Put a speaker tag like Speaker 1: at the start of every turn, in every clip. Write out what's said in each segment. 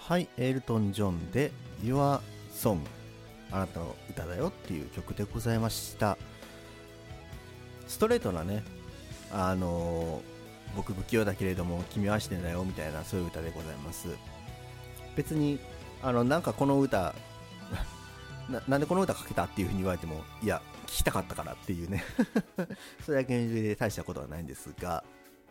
Speaker 1: はい、エルトン・ジョンで Your Song あなたの歌だよっていう曲でございました。ストレートなね、僕不器用だけれども君は愛してんだよみたいな、そういう歌でございます。別になんかこの歌なんでこの歌かけたっていう風に言われても、いや聞きたかったからっていうねそれだけで大したことはないんですが、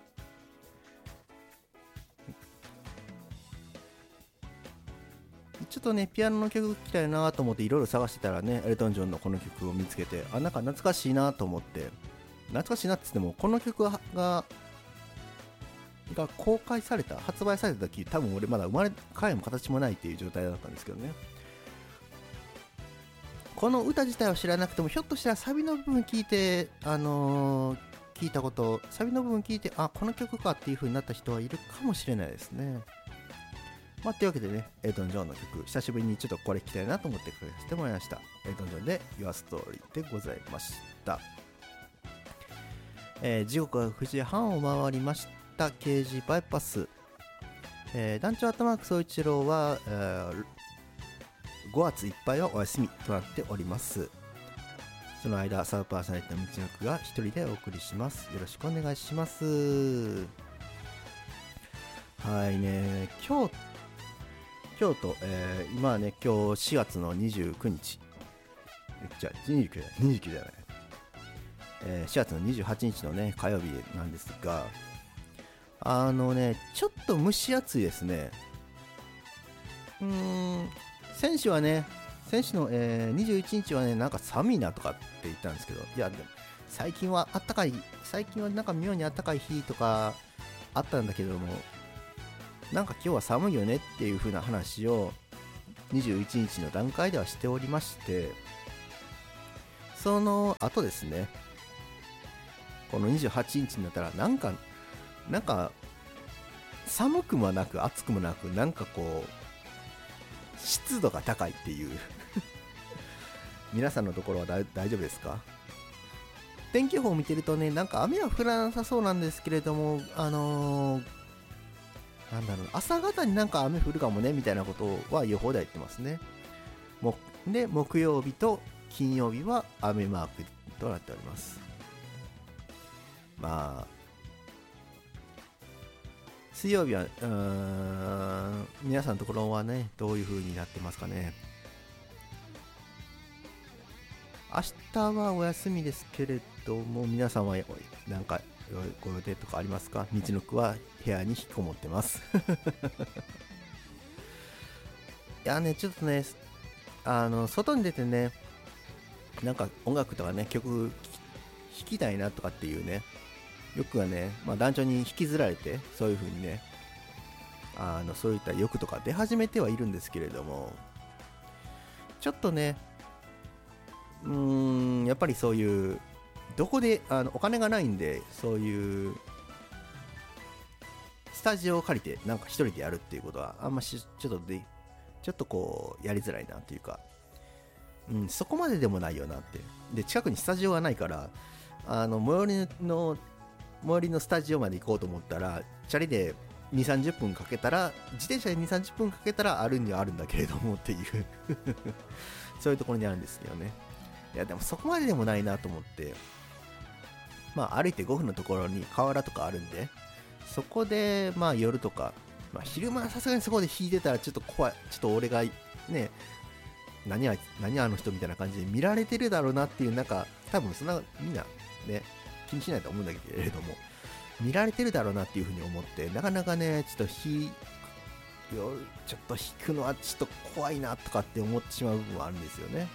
Speaker 1: ちょっとねピアノの曲聴きたいなと思っていろいろ探してたらね、エルトン・ジョンのこの曲を見つけて、なんか懐かしいなと思って、懐かしいなって言ってもこの曲が公開された発売された時、多分俺まだ生まれ変わりも形もないっていう状態だったんですけどね。この歌自体は知らなくても、ひょっとしたらサビの部分聞いて聞いたこと、サビの部分聞いて、この曲かっていう風になった人はいるかもしれないですね。というわけでね、エルトン・ジョンの曲、久しぶりにちょっとこれ聴きたいなと思ってかけさせてもらいました。エルトン・ジョンで Your Story でございました。時刻は9時半を回りました。刑事バイパス、団長頭く総一郎は、5月いっぱいはお休みとなっております。その間サブパーソナリティの道のくが一人でお送りします。よろしくお願いします。はいね、今日と、今はね、今日4月の29日じゃあ29じゃない、4月の28日のね火曜日なんですが、ちょっと蒸し暑いですね。先週の、21日はね、なんか寒いなとかって言ったんですけど、いやでも最近はなんか妙に暖かい日とかあったんだけども、なんか今日は寒いよねっていう風な話を21日の段階ではしておりまして、その後ですね、この28日になったらなんか寒くもなく暑くもなく、なんかこう湿度が高いっていう皆さんのところは大丈夫ですか？天気予報を見てるとね、なんか雨は降らなさそうなんですけれども、なんだろう、朝方になんか雨降るかもねみたいなことは予報では言ってますね。で、木曜日と金曜日は雨マークとなっております。水曜日は皆さんのところはね、どういう風になってますかね。明日はお休みですけれども、皆さんはなんかご予定とかありますか？道のくは部屋に引きこもってますいやね、ちょっとね、外に出てね、なんか音楽とかね、曲弾きたいなとかっていうね、欲がね、団長に引きずられて、そういう風にね、そういった欲とか出始めてはいるんですけれども、ちょっとね、やっぱりそういう、どこでお金がないんで、そういうスタジオを借りてなんか一人でやるっていうことはあんまちょっとこうやりづらいなっていうか、そこまででもないよなって。で、近くにスタジオがないから、最寄りのスタジオまで行こうと思ったら、チャリで2、30分かけたら、自転車で2、30分かけたらあるにはあるんだけれどもっていうそういうところにあるんですけどね。いやでもそこまででもないなと思って、歩いて5分のところに河原とかあるんで、そこで夜とか、昼間はさすがにそこで弾いてたらちょっと怖い、ちょっと俺がね、何あの人みたいな感じで見られてるだろうなっていう、なんか多分そんなみんなね気にしないと思うんだけれども、見られてるだろうなっていうふうに思って、なかなかねちょっと弾くのはちょっと怖いなとかって思ってしまう部分はあるんですよね。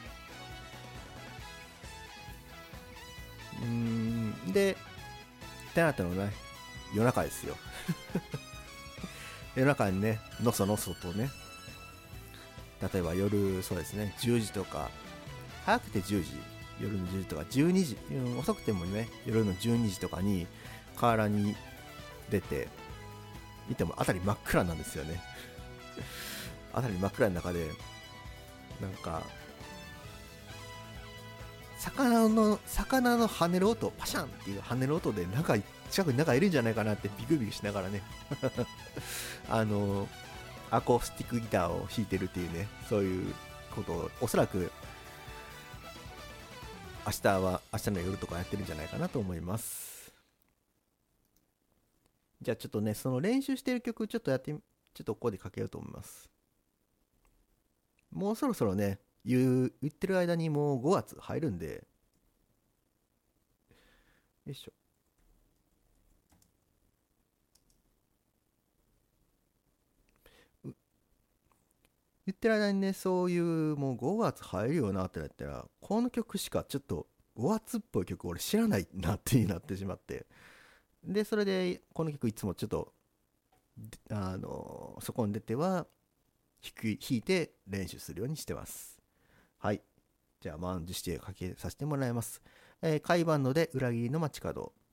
Speaker 1: で、ってなったのね、夜中ですよ夜中にね、のそのそとね、例えば夜、そうですね、10時とか、早くて10時、夜の10時とか12時、遅くてもね、夜の12時とかに河原に出て、見ても辺り真っ暗なんですよね辺り真っ暗の中で、なんか、魚の跳ねる音、パシャンっていう跳ねる音で、近くにいるんじゃないかなってビクビクしながらねアコースティックギターを弾いてるっていうね、そういうことをおそらく明日の夜とかやってるんじゃないかなと思います。じゃあちょっとね、その練習してる曲ちょっとちょっとここでかけようと思います。もうそろそろね、言ってる間にもう5月入るんで、よいしょ。言ってる間にね、そういうもう5月入るよなってなったら、この曲しかちょっと5月っぽい曲俺知らないなってなってしまって。で、それでこの曲いつもちょっと、そこに出ては弾いて練習するようにしてます。はい。じゃあ、満を持してかけさせてもらいます。海バンドで裏切りの街角。